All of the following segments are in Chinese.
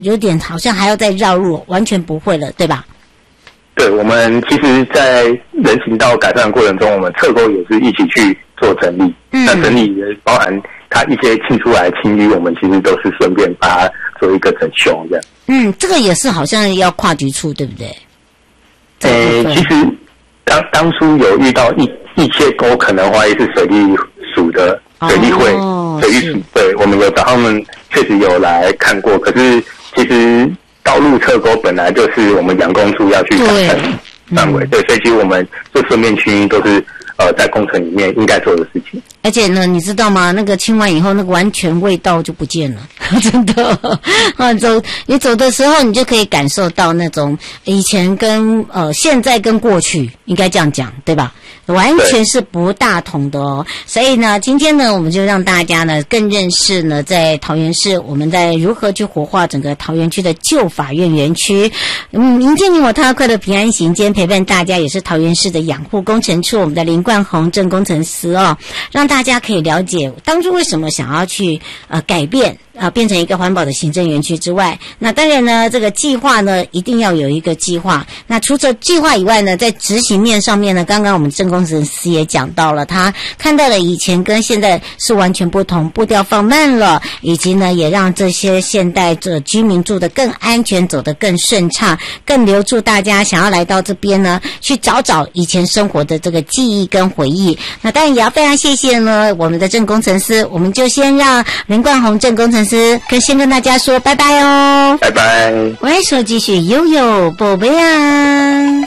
有点好像还要再绕路，完全不会了，对吧？ 对，我们其实在人行道改善的过程中，我们侧沟也是一起去做整理。那整理也包含它一些沁出来的清淤，我们其实都是顺便把它做一个整修这样。 这个也是好像要跨局处，对不对？ 其实当初有遇到一些沟可能怀疑是水利署的水利会、水利署，对，我们有找他们确实有来看过，可是其实道路侧沟本来就是我们养工处要去改善范围，对，所以其实我们就顺便清淤都是在工程里面应该做的事情。 而且呢，你知道吗？那个清完以后，那个完全味道就不见了，真的。你走的时候，你就可以感受到那种以前跟现在跟过去，应该这样讲，对吧？完全是不大同的哦。所以呢，今天呢，我们就让大家呢更认识呢，在桃园市我们在如何去活化整个桃园区的旧法院园区。迎接你我他快乐平安行，今天陪伴大家也是桃园市的养护工程处我们的林冠宏郑工程师哦，让大家可以了解当初为什么想要去改变变成一个环保的行政园区之外，那当然呢，这个计划呢一定要有一个计划。那除了计划以外呢，在执行面上面呢，刚刚我们郑工程师也讲到了，他看到了以前跟现在是完全不同，步调放慢了，以及呢也让这些现代的居民住得更安全，走得更顺畅，更留住大家想要来到这边呢去找以前生活的这个记忆跟回忆。那当然也要非常谢谢呢我们的郑工程师，我们就先让林冠宏郑工程师先跟大家说拜拜哦， 拜拜。 我来说继续悠悠宝贝啊。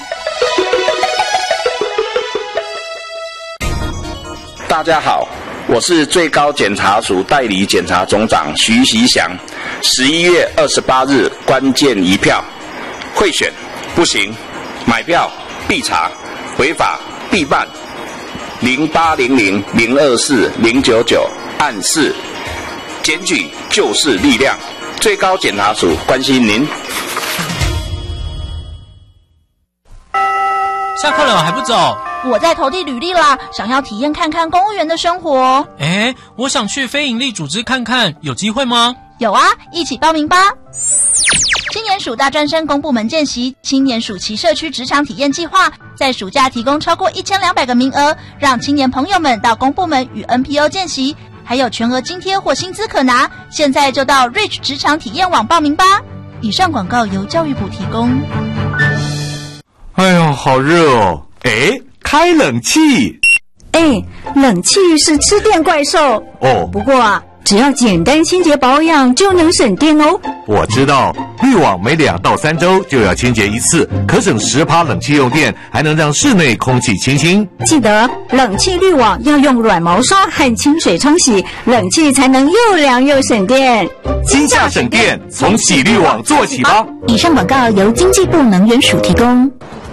大家好，我是最高检察署代理检察总长徐习祥。11月28日关键一票，贿选不行，买票必查，违法必办。0800-024-099按4。检举就是力量，最高检察署关心您。 下课了还不走？ 我在投递履历啦，想要体验看看公务员的生活。 我想去非营利组织看看，有机会吗？ 有啊，一起报名吧。青年署大专生公部门见习，青年暑期社区职场体验计划，在暑假提供超过1200个名额，让青年朋友们到公部门与 NPO 见习，还有全额津贴或薪资可拿。现在就到 Reach 职场体验网报名吧。以上广告由教育部提供。 哎呦，好热哦！开冷气。 冷气是吃电怪兽哦。 不过啊，只要简单清洁保养就能省电哦。 我知道，滤网每2到3周就要清洁一次，可省10%冷气用电，还能让室内空气清新。 记得冷气滤网要用软毛刷和清水冲洗，冷气才能又凉又省电。 今夏省电，从洗滤网做起吧。 以上广告由经济部能源署提供。